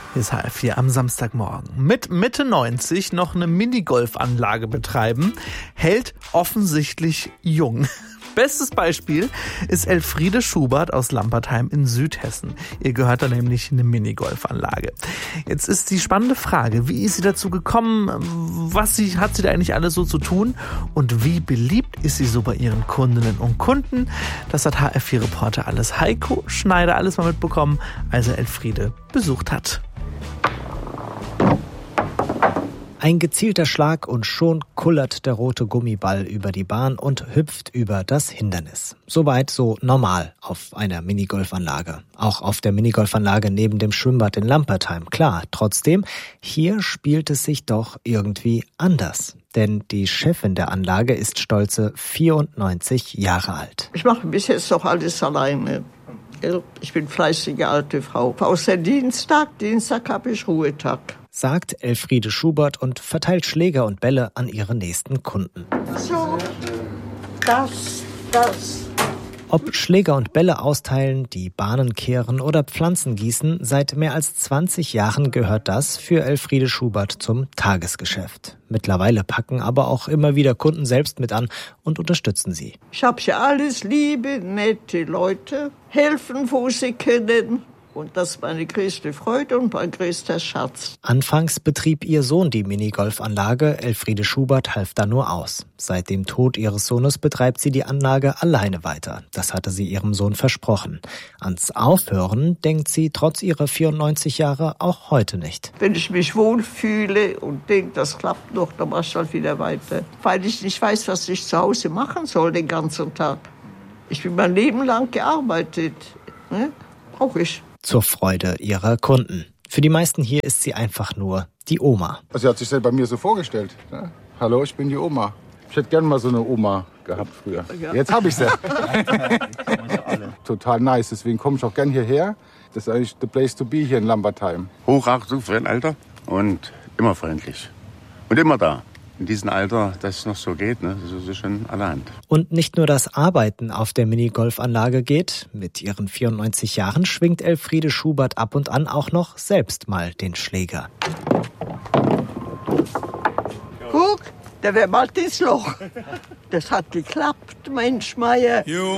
Hier ist HR4 am Samstagmorgen. Mit Mitte 90 noch eine Minigolfanlage betreiben, hält offensichtlich jung. Bestes Beispiel ist Elfriede Schubert aus Lampertheim in Südhessen. Ihr gehört da nämlich eine Minigolfanlage. Jetzt ist die spannende Frage, wie ist sie dazu gekommen? Hat sie da eigentlich alles so zu tun? Und wie beliebt ist sie so bei ihren Kundinnen und Kunden? Das hat HR4-Reporter Heiko Schneider alles mal mitbekommen, als er Elfriede besucht hat. Ein gezielter Schlag und schon kullert der rote Gummiball über die Bahn und hüpft über das Hindernis. Soweit so normal auf einer Minigolfanlage. Auch auf der Minigolfanlage neben dem Schwimmbad in Lampertheim. Klar, trotzdem, hier spielt es sich doch irgendwie anders. Denn die Chefin der Anlage ist stolze 94 Jahre alt. Ich mache bis jetzt doch alles alleine. Ich bin fleißige alte Frau. Außer Dienstag habe ich Ruhetag. Sagt Elfriede Schubert und verteilt Schläger und Bälle an ihre nächsten Kunden. So, das. Ob Schläger und Bälle austeilen, die Bahnen kehren oder Pflanzen gießen, seit mehr als 20 Jahren gehört das für Elfriede Schubert zum Tagesgeschäft. Mittlerweile packen aber auch immer wieder Kunden selbst mit an und unterstützen sie. Ich habe ja alles liebe, nette Leute, helfen, wo sie können. Und das ist meine größte Freude und mein größter Schatz. Anfangs betrieb ihr Sohn die Minigolfanlage. Elfriede Schubert half da nur aus. Seit dem Tod ihres Sohnes betreibt sie die Anlage alleine weiter. Das hatte sie ihrem Sohn versprochen. Ans Aufhören denkt sie trotz ihrer 94 Jahre auch heute nicht. Wenn ich mich wohlfühle und denke, das klappt noch, dann mache ich halt wieder weiter. Weil ich nicht weiß, was ich zu Hause machen soll den ganzen Tag. Ich bin mein Leben lang gearbeitet. Brauche ich. Zur Freude ihrer Kunden. Für die meisten hier ist sie einfach nur die Oma. Sie hat sich selber bei mir so vorgestellt. Ja? Hallo, ich bin die Oma. Ich hätte gern mal so eine Oma gehabt früher. Ja. Jetzt habe ich sie. Total nice, deswegen komme ich auch gern hierher. Das ist eigentlich the place to be hier in Lampertheim. Hochachtung für ein Alter und immer freundlich. Und immer da. In diesem Alter, dass es noch so geht, ne? Das ist schon allerhand. Und nicht nur das Arbeiten auf der Minigolfanlage geht. Mit ihren 94 Jahren schwingt Elfriede Schubert ab und an auch noch selbst mal den Schläger. Guck, da wäre mal das Loch. Das hat geklappt, Mensch, Meier.